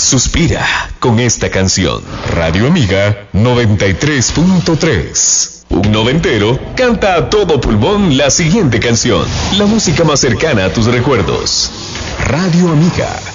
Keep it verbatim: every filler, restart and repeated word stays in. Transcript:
suspira con esta canción. Radio Amiga noventa y tres punto tres. Un noventero canta a todo pulmón la siguiente canción. La música más cercana a tus recuerdos. Radio Amiga.